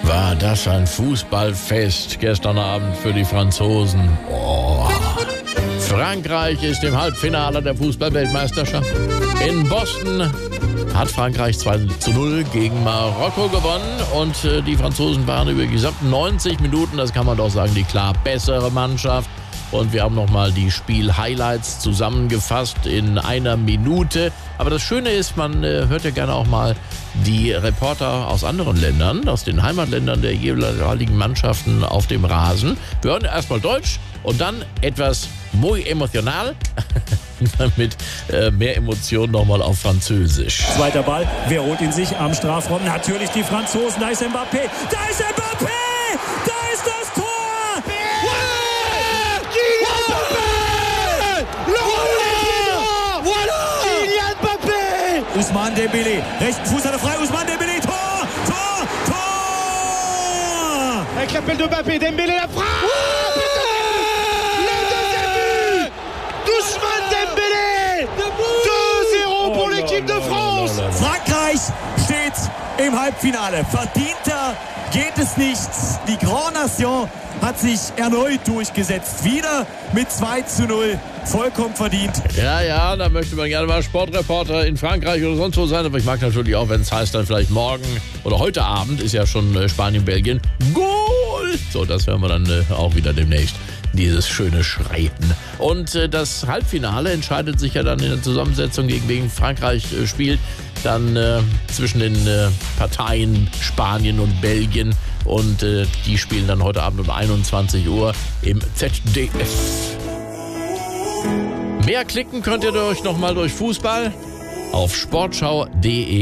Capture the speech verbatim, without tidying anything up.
War das ein Fußballfest gestern Abend für die Franzosen. Oh. Frankreich ist im Halbfinale der Fußball-Weltmeisterschaft. In Boston hat Frankreich zwei zu null gegen Marokko gewonnen und äh, die Franzosen waren über die gesamten neunzig Minuten, das kann man doch sagen, die klar bessere Mannschaft. Und wir haben nochmal die Spiel-Highlights zusammengefasst in einer Minute. Aber das Schöne ist, man äh, hört ja gerne auch mal die Reporter aus anderen Ländern, aus den Heimatländern der jeweiligen Mannschaften auf dem Rasen. Wir hören erstmal Deutsch und dann etwas muy emotional, mit äh, mehr Emotionen nochmal auf Französisch. Zweiter Ball, wer holt ihn sich am Strafraum? Natürlich die Franzosen, da ist Mbappé, da ist Mbappé, da ist das Tor! Ousmane Dembélé, rechten Fuß hat er frei, Ousmane Dembélé, Tor, Tor, Tor! Avec l'appel de Mbappé, Dembélé la frappe! Oh, le deuxième but d'Ousmane Dembélé! deux zéro pour l'équipe de France! Frankreich steht im Halbfinale. Verdienter geht es nicht. Die Grand Nation hat sich erneut durchgesetzt. Wieder mit zwei zu null. Vollkommen verdient. Ja, ja, da möchte man gerne mal Sportreporter in Frankreich oder sonst wo sein. Aber ich mag natürlich auch, wenn es heißt, dann vielleicht morgen oder heute Abend ist ja schon äh, Spanien, Belgien. Goal! So, das hören wir dann äh, auch wieder demnächst. Dieses schöne Schreiten. Und äh, das Halbfinale entscheidet sich ja dann in der Zusammensetzung, gegen wen Frankreich äh, spielt. Dann äh, zwischen den äh, Parteien Spanien und Belgien. Und äh, die spielen dann heute Abend um einundzwanzig Uhr im Z D F. Mehr klicken könnt ihr euch noch mal durch Fußball auf sportschau punkt de.